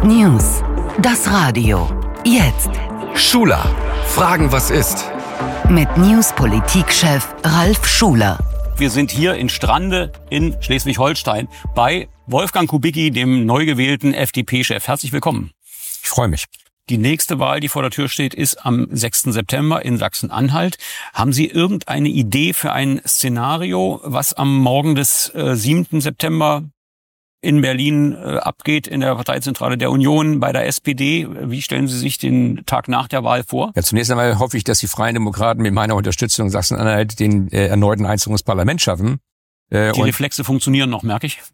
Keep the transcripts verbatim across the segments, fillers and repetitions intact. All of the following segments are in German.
News. Das Radio. Jetzt. Schuler. Fragen, was ist? Mit News-Politik-Chef Ralf Schuler. Wir sind hier in Strande in Schleswig-Holstein bei Wolfgang Kubicki, dem neu gewählten F D P-Chef. Herzlich willkommen. Ich freue mich. Die nächste Wahl, die vor der Tür steht, ist am sechsten September in Sachsen-Anhalt. Haben Sie irgendeine Idee für ein Szenario, was am Morgen des äh, siebten September in Berlin äh, abgeht, in der Parteizentrale der Union, bei der S P D? Wie stellen Sie sich den Tag nach der Wahl vor? Ja, zunächst einmal hoffe ich, dass die Freien Demokraten mit meiner Unterstützung Sachsen-Anhalt den äh, erneuten Einzug ins Parlament schaffen. Äh, die Reflexe funktionieren noch, merke ich.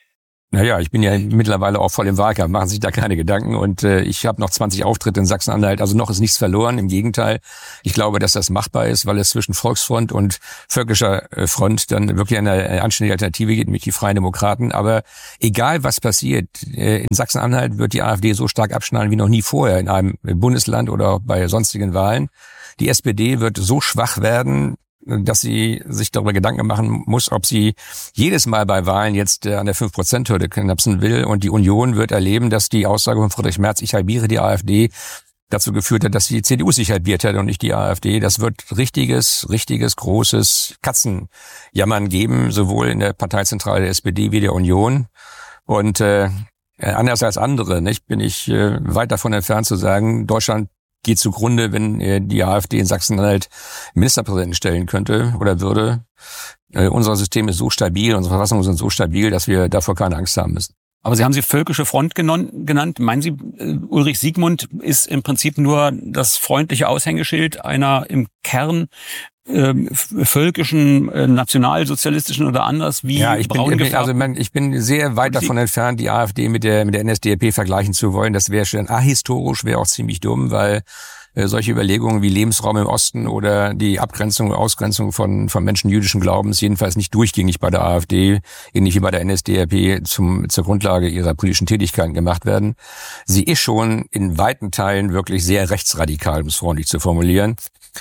Naja, ich bin ja mittlerweile auch voll im Wahlkampf, machen Sie sich da keine Gedanken. Und äh, ich habe noch zwanzig Auftritte in Sachsen-Anhalt, also noch ist nichts verloren, im Gegenteil. Ich glaube, dass das machbar ist, weil es zwischen Volksfront und völkischer äh, Front dann wirklich eine, eine anständige Alternative gibt, nämlich die Freien Demokraten. Aber egal, was passiert, äh, in Sachsen-Anhalt wird die AfD so stark abschneiden wie noch nie vorher in einem Bundesland oder bei sonstigen Wahlen. Die S P D wird so schwach werden, dass sie sich darüber Gedanken machen muss, ob sie jedes Mal bei Wahlen jetzt an der fünf Prozent Hürde knapsen will. Und die Union wird erleben, dass die Aussage von Friedrich Merz, ich halbiere die AfD, dazu geführt hat, dass die C D U sich halbiert hat und nicht die AfD. Das wird richtiges, richtiges, großes Katzenjammern geben, sowohl in der Parteizentrale der S P D wie der Union. Und äh, anders als andere, nicht, bin ich äh, weit davon entfernt zu sagen, Deutschland geht zugrunde, wenn äh, die AfD in Sachsen-Anhalt Ministerpräsidenten stellen könnte oder würde. Äh, unser System ist so stabil, unsere Verfassungen sind so stabil, dass wir davor keine Angst haben müssen. Aber Sie haben sie völkische Front genannt. Meinen Sie, Ulrich Siegmund ist im Prinzip nur das freundliche Aushängeschild einer im Kern äh, völkischen, äh, nationalsozialistischen oder anders wie ja, ich braun bin, also man, ich bin sehr weit davon entfernt, die AfD mit der mit der N S D A P vergleichen zu wollen. Das wäre schon ahistorisch, wäre auch ziemlich dumm, weil äh, solche Überlegungen wie Lebensraum im Osten oder die Abgrenzung, Ausgrenzung von von Menschen jüdischen Glaubens jedenfalls nicht durchgängig bei der AfD, ähnlich wie bei der N S D A P zum zur Grundlage ihrer politischen Tätigkeiten gemacht werden. Sie ist schon in weiten Teilen wirklich sehr rechtsradikal, um es freundlich zu formulieren.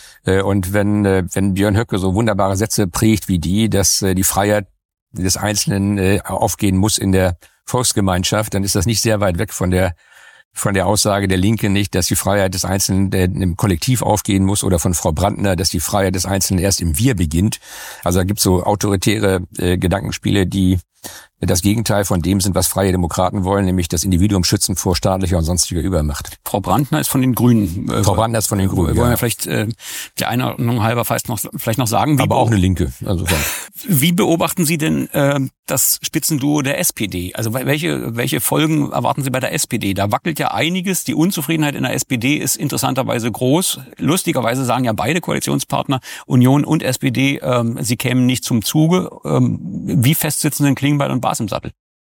Und wenn wenn Björn Höcke so wunderbare Sätze prägt wie die, dass die Freiheit des Einzelnen aufgehen muss in der Volksgemeinschaft, dann ist das nicht sehr weit weg von der von der Aussage der Linken nicht, dass die Freiheit des Einzelnen im Kollektiv aufgehen muss, oder von Frau Brandner, dass die Freiheit des Einzelnen erst im Wir beginnt. Also da gibt es so autoritäre äh, Gedankenspiele, die das Gegenteil von dem sind, was Freie Demokraten wollen, nämlich das Individuum schützen vor staatlicher und sonstiger Übermacht. Frau Brandner ist von den Grünen. Äh, Frau Brandner ist von den Grünen, Wollen ja. wir vielleicht äh, der Einordnung halber vielleicht noch, vielleicht noch sagen. Wie Aber auch eine Linke. Also wie beobachten Sie denn äh, das Spitzenduo der S P D? Also welche welche Folgen erwarten Sie bei der S P D? Da wackelt ja einiges. Die Unzufriedenheit in der S P D ist interessanterweise groß. Lustigerweise sagen ja beide Koalitionspartner, Union und S P D, ähm, sie kämen nicht zum Zuge. Ähm, wie fest sitzen denn Klingbeil und Baas im Sattel?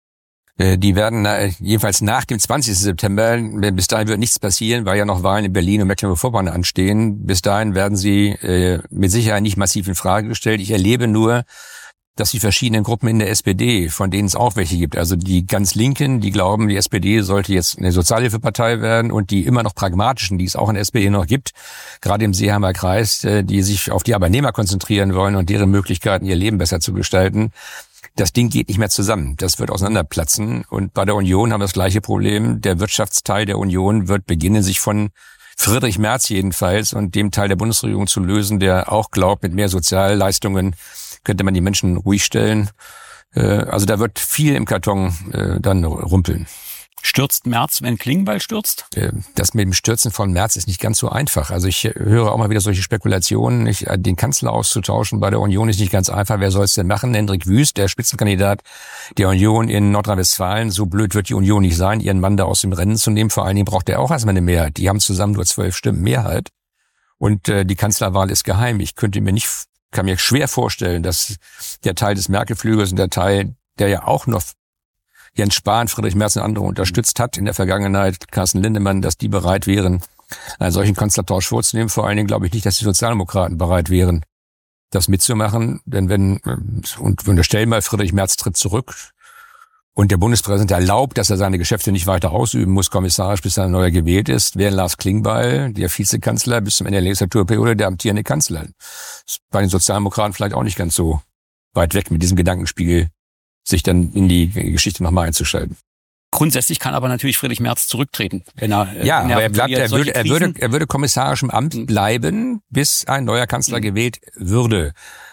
Die werden äh, jedenfalls nach dem zwanzigsten September, bis dahin wird nichts passieren, weil ja noch Wahlen in Berlin und Mecklenburg-Vorpommern anstehen. Bis dahin werden sie äh, mit Sicherheit nicht massiv in Frage gestellt. Ich erlebe nur, dass die verschiedenen Gruppen in der S P D, von denen es auch welche gibt, also die ganz Linken, die glauben, die S P D sollte jetzt eine Sozialhilfepartei werden, und die immer noch pragmatischen, die es auch in der S P D noch gibt, gerade im Seeheimer Kreis, äh, die sich auf die Arbeitnehmer konzentrieren wollen und deren Möglichkeiten, ihr Leben besser zu gestalten. Das Ding geht nicht mehr zusammen. Das wird auseinanderplatzen. Und bei der Union haben wir das gleiche Problem. Der Wirtschaftsteil der Union wird beginnen, sich von Friedrich Merz jedenfalls und dem Teil der Bundesregierung zu lösen, der auch glaubt, mit mehr Sozialleistungen könnte man die Menschen ruhig stellen. Also da wird viel im Karton dann rumpeln. Stürzt Merz, wenn Klingbeil stürzt? Das mit dem Stürzen von Merz ist nicht ganz so einfach. Also ich höre auch mal wieder solche Spekulationen. Ich, den Kanzler auszutauschen bei der Union ist nicht ganz einfach. Wer soll es denn machen? Hendrik Wüst, der Spitzenkandidat der Union in Nordrhein-Westfalen. So blöd wird die Union nicht sein, ihren Mann da aus dem Rennen zu nehmen. Vor allen Dingen braucht er auch erstmal eine Mehrheit. Die haben zusammen nur zwölf Stimmen Mehrheit. Und äh, die Kanzlerwahl ist geheim. Ich könnte mir nicht, kann mir schwer vorstellen, dass der Teil des Merkel-Flügels und der Teil, der ja auch noch Jens Spahn, Friedrich Merz und andere unterstützt hat in der Vergangenheit, Carsten Lindemann, dass die bereit wären, einen solchen Kanzlertausch vorzunehmen. Vor allen Dingen glaube ich nicht, dass die Sozialdemokraten bereit wären, das mitzumachen. Denn wenn, und wir unterstellen mal, Friedrich Merz tritt zurück und der Bundespräsident erlaubt, dass er seine Geschäfte nicht weiter ausüben muss, kommissarisch, bis er neu gewählt ist, wäre Lars Klingbeil, der Vizekanzler, bis zum Ende der Legislaturperiode der amtierende Kanzler. Ist bei den Sozialdemokraten vielleicht auch nicht ganz so weit weg mit diesem Gedankenspiel, sich dann in die Geschichte nochmal einzuschalten. Grundsätzlich kann aber natürlich Friedrich Merz zurücktreten, wenn er ja, wenn er, aber er bleibt, er würde, er würde, Krisen, er würde kommissarisch im Amt bleiben, bis ein neuer Kanzler gewählt würde.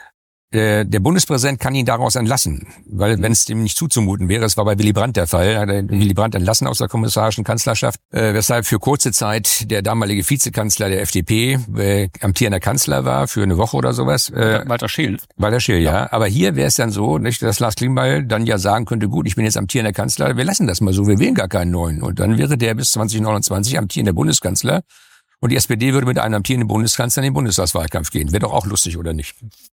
Der Bundespräsident kann ihn daraus entlassen, weil wenn es dem nicht zuzumuten wäre, das war bei Willy Brandt der Fall, hat er Willy Brandt entlassen aus der kommissarischen Kanzlerschaft, äh, weshalb für kurze Zeit der damalige Vizekanzler der F D P äh, amtierender Kanzler war, für eine Woche oder sowas. Äh, Walter Scheel. Walter Scheel, ja. ja. Aber hier wäre es dann so, nicht, dass Lars Klingbeil dann ja sagen könnte, gut, ich bin jetzt amtierender Kanzler, wir lassen das mal so, wir wählen gar keinen neuen. Und dann wäre der bis zwanzig neunundzwanzig amtierender Bundeskanzler und die S P D würde mit einem amtierenden Bundeskanzler in den Bundestagswahlkampf gehen. Wäre doch auch lustig, oder nicht?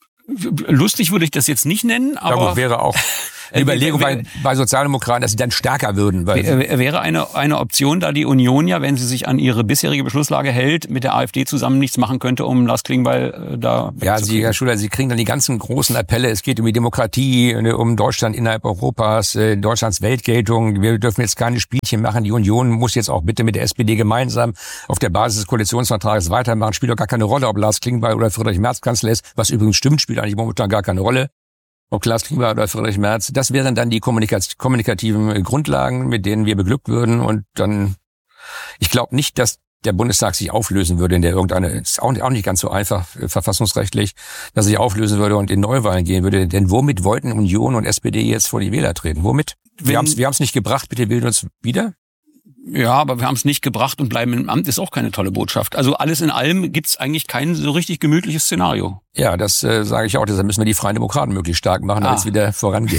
Lustig würde ich das jetzt nicht nennen, aber... Ja, wäre auch eine Überlegung bei, bei Sozialdemokraten, dass sie dann stärker würden. Weil wäre eine, eine Option, da die Union ja, wenn sie sich an ihre bisherige Beschlusslage hält, mit der AfD zusammen nichts machen könnte, um Lars Klingbeil da Ja, Sie, Herr Schuler, Sie kriegen dann die ganzen großen Appelle. Es geht um die Demokratie, um Deutschland innerhalb Europas, Deutschlands Weltgeltung. Wir dürfen jetzt keine Spielchen machen. Die Union muss jetzt auch bitte mit der S P D gemeinsam auf der Basis des Koalitionsvertrages weitermachen. Spielt doch gar keine Rolle, ob Lars Klingbeil oder Friedrich Merz Kanzler ist, was übrigens stimmt, spielt eigentlich momentan gar keine Rolle. Ob Lars Klingbeil oder Friedrich Merz, das wären dann die kommunikativ- kommunikativen Grundlagen, mit denen wir beglückt würden. Und dann, ich glaube nicht, dass der Bundestag sich auflösen würde in der irgendeine, ist auch nicht ganz so einfach äh, verfassungsrechtlich, dass er sich auflösen würde und in Neuwahlen gehen würde. Denn womit wollten Union und S P D jetzt vor die Wähler treten? Womit? Wenn, wir haben es wir haben's nicht gebracht, bitte wählen uns wieder. Ja, aber wir haben es nicht gebracht und bleiben im Amt, ist auch keine tolle Botschaft. Also alles in allem gibt's eigentlich kein so richtig gemütliches Szenario. Ja, das äh, sage ich auch. Deshalb müssen wir die Freien Demokraten möglichst stark machen, damit ah. es wieder vorangeht.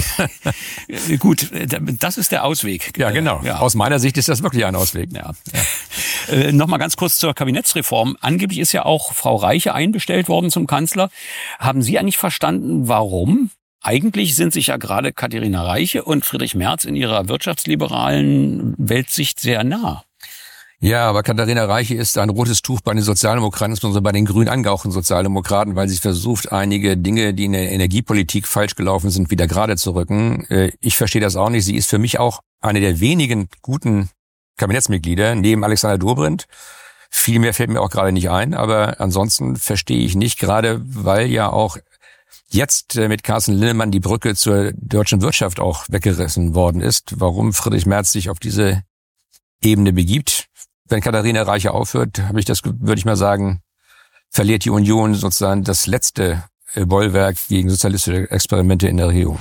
Gut, das ist der Ausweg. Ja, genau. Ja. Aus meiner Sicht ist das wirklich ein Ausweg. Ja. Ja. Äh, Nochmal ganz kurz zur Kabinettsreform. Angeblich ist ja auch Frau Reiche einbestellt worden zum Kanzler. Haben Sie eigentlich verstanden, warum? Eigentlich sind sich ja gerade Katharina Reiche und Friedrich Merz in ihrer wirtschaftsliberalen Weltsicht sehr nah. Ja, aber Katharina Reiche ist ein rotes Tuch bei den Sozialdemokraten, insbesondere bei den grün angehauchten Sozialdemokraten, weil sie versucht, einige Dinge, die in der Energiepolitik falsch gelaufen sind, wieder gerade zu rücken. Ich verstehe das auch nicht. Sie ist für mich auch eine der wenigen guten Kabinettsmitglieder, neben Alexander Dobrindt. Viel mehr fällt mir auch gerade nicht ein, aber ansonsten verstehe ich nicht, gerade weil ja auch jetzt mit Carsten Linnemann die Brücke zur deutschen Wirtschaft auch weggerissen worden ist, warum Friedrich Merz sich auf diese Ebene begibt. Wenn Katharina Reiche aufhört, habe ich das, würde ich mal sagen, verliert die Union sozusagen das letzte Bollwerk gegen sozialistische Experimente in der Regierung.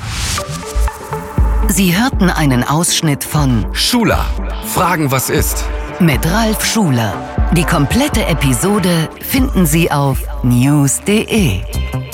Sie hörten einen Ausschnitt von Schuler, Fragen, was ist? Mit Ralf Schuler. Die komplette Episode finden Sie auf news punkt de.